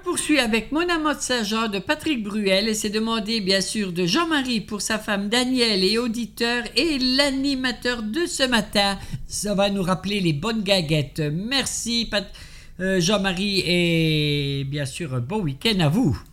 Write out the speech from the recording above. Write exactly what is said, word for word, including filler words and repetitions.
poursuit avec Mon amant de Saint-Jean de Patrick Bruel et c'est demandé bien sûr de Jean-Marie pour sa femme Danielle et auditeur et l'animateur de ce matin. Ça va nous rappeler les bonnes gaguettes. Merci Pat- euh, Jean-Marie et bien sûr un bon week-end à vous.